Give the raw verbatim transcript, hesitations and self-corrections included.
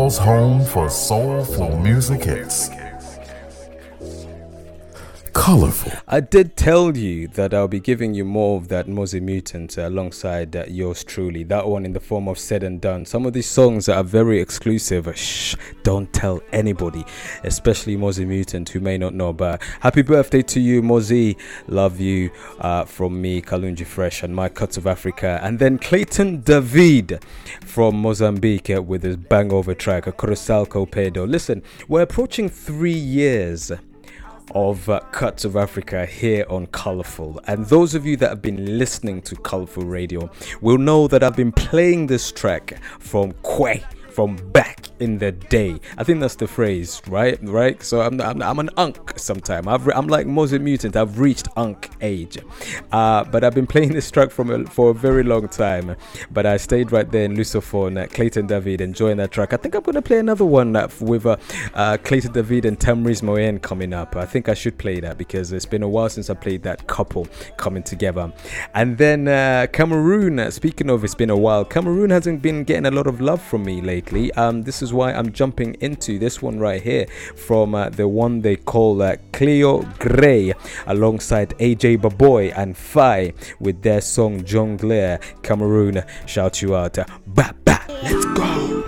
Y'all's home for soulful music hits. Colorful. I did tell you that I'll be giving you more of that Mozzie Mutant uh, alongside uh, yours truly. That one in the form of Said and Done. Some of these songs are very exclusive. Shh, don't tell anybody, especially Mozzie Mutant who may not know. But happy birthday to you, Mozzie. Love you uh, from me, Kalunji Fresh, and my Cuts of Africa. And then Clayton David from Mozambique uh, with his bang over track, a Corosalco Pedo. Listen, we're approaching three years of uh, Cuts of Africa here on Colorful, and those of you that have been listening to Colorful Radio will know that I've been playing this track from Kwe, from back in the day. I think that's the phrase, right? Right. So I'm I'm, I'm an unk sometime. I've re- I'm like Mozzie Mutant. I've reached unk age, uh, but I've been playing this track from a, for a very long time. But I stayed right there in Lusophone, uh, Clayton David, enjoying that track. I think I'm gonna play another one uh, with uh, uh, Clayton David and Tamriz Moyen coming up. I think I should play that because it's been a while since I played that couple coming together. And then uh, Cameroon. Uh, speaking of, it's been a while. Cameroon hasn't been getting a lot of love from me lately. Um, this is why I'm jumping into this one right here from uh, the one they call uh, Cleo Gray alongside A J Baboy and Phi with their song Jongleur. Cameroon, shout you out. Ba ba, let's go.